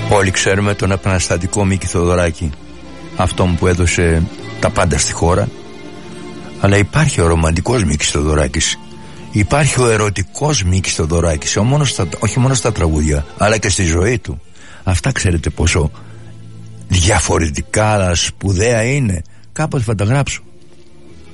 Όλοι ξέρουμε τον επαναστατικό Μίκη Θοδωράκη, αυτόν που έδωσε τα πάντα στη χώρα. Αλλά υπάρχει ο ρομαντικός Μίκης Θοδωράκης, υπάρχει ο ερωτικός Μίκης Θοδωράκης, όχι μόνο στα τραγούδια αλλά και στη ζωή του. Αυτά ξέρετε πόσο διαφορετικά αλλά σπουδαία είναι. Κάποτε θα τα γράψω.